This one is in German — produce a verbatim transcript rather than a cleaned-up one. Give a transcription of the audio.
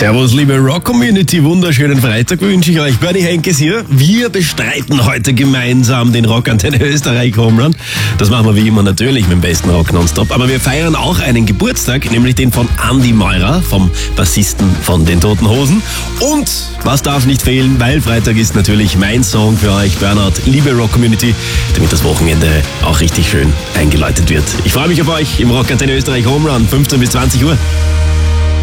Servus, liebe Rock-Community, wunderschönen Freitag wünsche ich euch. Bernie Henkes hier. Wir bestreiten heute gemeinsam den Rockantenne Österreich Homerun. Das machen wir wie immer natürlich mit dem besten Rock nonstop. Aber wir feiern auch einen Geburtstag, nämlich den von Andi Meurer, vom Bassisten von den Toten Hosen. Und was darf nicht fehlen, weil Freitag ist natürlich mein Song für euch, Burnout, liebe Rock-Community, damit das Wochenende auch richtig schön eingeläutet wird. Ich freue mich auf euch im Rockantenne Österreich Homerun, fünfzehn bis zwanzig Uhr.